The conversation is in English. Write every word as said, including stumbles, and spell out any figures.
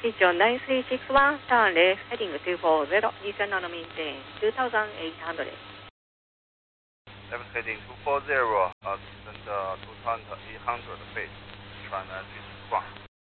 Pigeon nine three six one, turn left, heading two four zero, descend and maintain two thousand eight hundred. Left heading two four zero, uh, descend uh, two thousand eight hundred feet, try nine three six one.